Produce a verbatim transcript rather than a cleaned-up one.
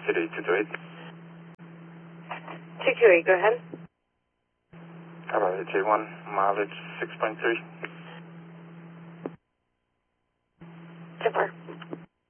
City two two eight. two two eight, go ahead. Hello, J one, mileage six point three. So far.